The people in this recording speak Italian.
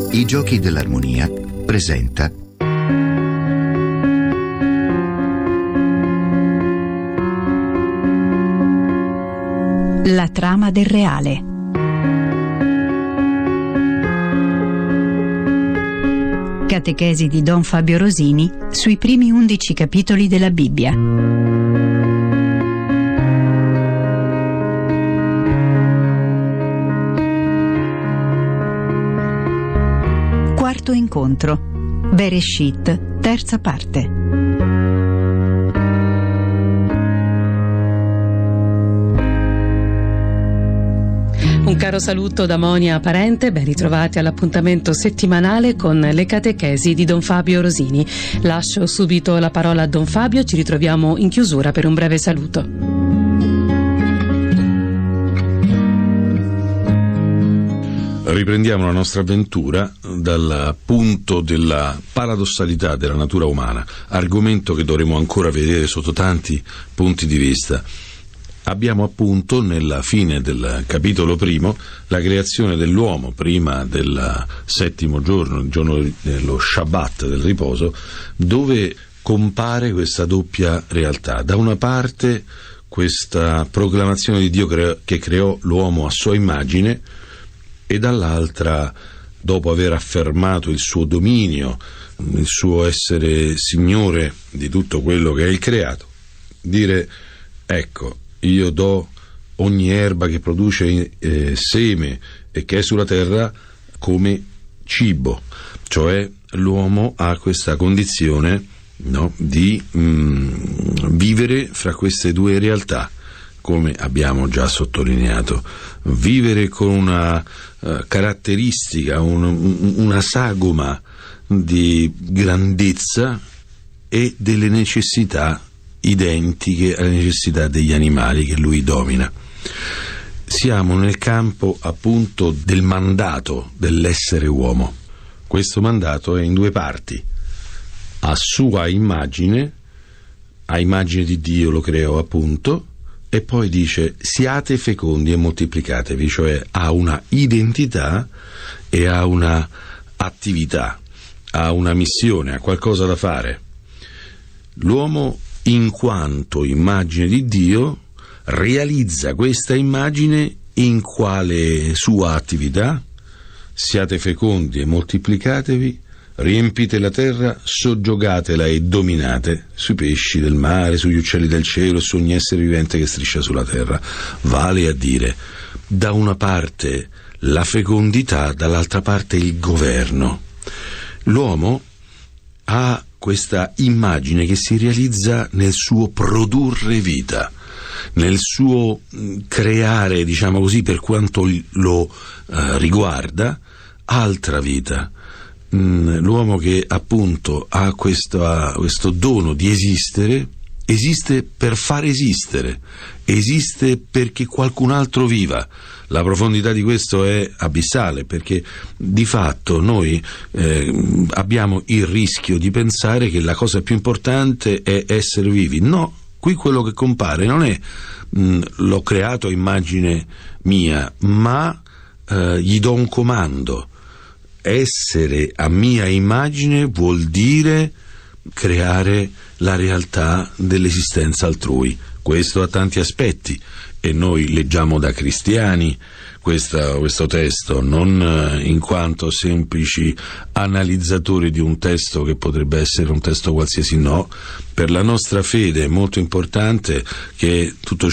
I Giochi dell'Armonia presenta La trama del reale. Catechesi di Don Fabio Rosini sui primi 11 capitoli della Bibbia. Quarto incontro. Bereshit, terza parte. Un caro saluto da Monia Parente, ben ritrovati all'appuntamento settimanale con le catechesi di Don Fabio Rosini. Lascio subito la parola a Don Fabio, ci ritroviamo in chiusura per un breve saluto. Riprendiamo la nostra avventura dal punto della paradossalità della natura umana, argomento che dovremo ancora vedere sotto tanti punti di vista. Abbiamo appunto nella fine del capitolo primo la creazione dell'uomo prima del settimo giorno, il giorno dello Shabbat, del riposo, dove compare questa doppia realtà. Da una parte questa proclamazione di Dio che creò l'uomo a sua immagine, e dall'altra, dopo aver affermato il suo dominio, il suo essere signore di tutto quello che è il creato, dire: ecco, io do ogni erba che produce seme e che è sulla terra come cibo. Cioè l'uomo ha questa condizione, no, di vivere fra queste due realtà, come abbiamo già sottolineato, vivere con una caratteristica, una sagoma di grandezza e delle necessità identiche alle necessità degli animali che lui domina. Siamo nel campo appunto del mandato dell'essere uomo. Questo mandato è in due parti: a sua immagine, a immagine di Dio lo creò appunto, e poi dice: siate fecondi e moltiplicatevi, cioè ha una identità e ha una attività, ha una missione, ha qualcosa da fare. L'uomo, in quanto immagine di Dio, realizza questa immagine in quale sua attività? Siate fecondi e moltiplicatevi, riempite la terra, soggiogatela e dominate sui pesci del mare, sugli uccelli del cielo e su ogni essere vivente che striscia sulla terra. Vale a dire, da una parte la fecondità, dall'altra parte il governo. L'uomo ha questa immagine che si realizza nel suo produrre vita, nel suo creare, diciamo così, per quanto lo riguarda, altra vita. L'uomo che appunto ha questo dono di esistere, esiste per far esistere, esiste perché qualcun altro viva. La profondità di questo è abissale, perché di fatto noi abbiamo il rischio di pensare che la cosa più importante è essere vivi. No, qui quello che compare non è l'ho creato a immagine mia, ma gli do un comando. Essere a mia immagine vuol dire creare la realtà dell'esistenza altrui. Questo ha tanti aspetti e noi leggiamo da cristiani questo testo, non in quanto semplici analizzatori di un testo che potrebbe essere un testo qualsiasi, no. Per la nostra fede è molto importante che tutto